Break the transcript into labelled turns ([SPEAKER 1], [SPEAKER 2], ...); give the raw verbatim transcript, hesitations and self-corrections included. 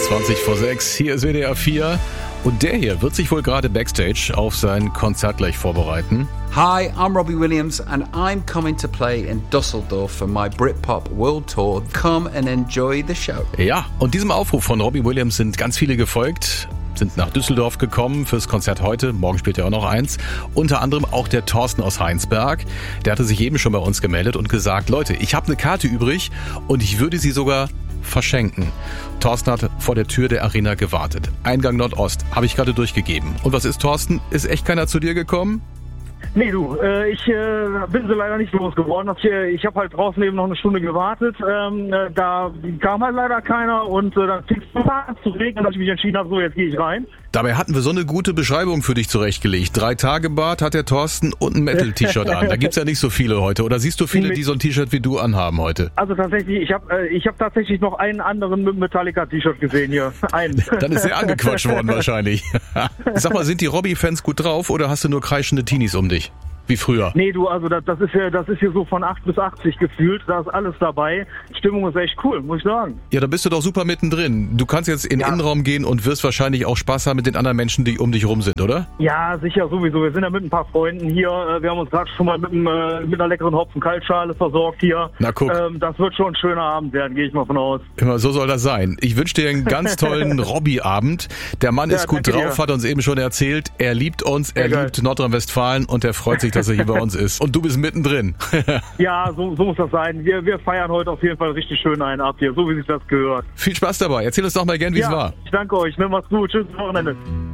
[SPEAKER 1] zwanzig vor sechs, hier ist W D R vier und der hier wird sich wohl gerade backstage auf sein Konzert gleich vorbereiten.
[SPEAKER 2] Hi, I'm Robbie Williams and I'm coming to play in Düsseldorf for my Britpop World Tour. Come and enjoy the show.
[SPEAKER 1] Ja, und diesem Aufruf von Robbie Williams sind ganz viele gefolgt, sind nach Düsseldorf gekommen fürs Konzert heute. Morgen spielt er auch noch eins. Unter anderem auch der Thorsten aus Heinsberg. Der hatte sich eben schon bei uns gemeldet und gesagt, Leute, ich habe eine Karte übrig und ich würde sie sogar verschenken. Thorsten hat vor der Tür der Arena gewartet. Eingang Nordost, habe ich gerade durchgegeben. Und was ist, Thorsten? Ist echt keiner zu dir gekommen?
[SPEAKER 3] Nee, du, äh, ich äh, bin so leider nicht losgeworden. Ich, äh, ich habe halt draußen eben noch eine Stunde gewartet. Ähm, äh, da kam halt leider keiner und äh, dann fing es an zu regnen, dass ich mich entschieden habe, so jetzt gehe ich rein.
[SPEAKER 1] Dabei hatten wir so eine gute Beschreibung für dich zurechtgelegt. Drei Tage Bart hat der Thorsten und ein Metal-T-Shirt an. Da gibt's ja nicht so viele heute. Oder siehst du viele, die so ein T-Shirt wie du anhaben heute?
[SPEAKER 3] Also tatsächlich, ich habe äh, ich hab tatsächlich noch einen anderen mit einem Metallica-T-Shirt gesehen hier. Einen.
[SPEAKER 1] Dann ist er angequatscht worden wahrscheinlich. Sag mal, sind die Robbie-Fans gut drauf oder hast du nur kreischende Teenies um dich? Wie früher?
[SPEAKER 3] Nee, du, also das, das ist ja, das ist hier so von acht bis achtzig gefühlt. Da ist alles dabei. Stimmung ist echt cool, muss ich sagen.
[SPEAKER 1] Ja, da bist du doch super mittendrin. Du kannst jetzt in den ja. Innenraum gehen und wirst wahrscheinlich auch Spaß haben mit den anderen Menschen, die um dich rum sind, oder?
[SPEAKER 3] Ja, sicher, sowieso. Wir sind ja mit ein paar Freunden hier. Wir haben uns gerade schon mal mit, einem, mit einer leckeren Hopfen-Kaltschale versorgt hier.
[SPEAKER 1] Na guck.
[SPEAKER 3] Ähm, das wird schon ein schöner Abend werden, gehe ich mal von aus.
[SPEAKER 1] Immer so soll das sein. Ich wünsche dir einen ganz tollen Robbie-Abend. Der Mann ja, ist gut drauf, dir. Hat uns eben schon erzählt. Er liebt uns, er ja, liebt geil. Nordrhein-Westfalen und er freut sich, dass er hier bei uns ist. Und du bist mittendrin.
[SPEAKER 3] Ja, so, so muss das sein. Wir, wir feiern heute auf jeden Fall richtig schön einen ab hier, so wie sich das gehört.
[SPEAKER 1] Viel Spaß dabei. Erzähl uns doch mal gern, wie es
[SPEAKER 3] ja,
[SPEAKER 1] war.
[SPEAKER 3] Ich danke euch. Ne? Macht's gut. Tschüss, Wochenende.